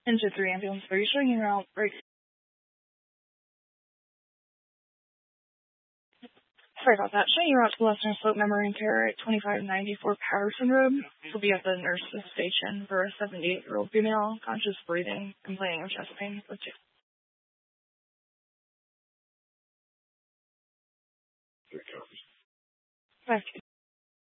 Engine 3 ambulance, are you showing your route right? Sorry about that. Showing your route to Western Slope Memory and Care at 2594 Patterson Road. This will be at the nurse's station for a 78-year-old female, conscious breathing, complaining of chest pain. Let's see. 5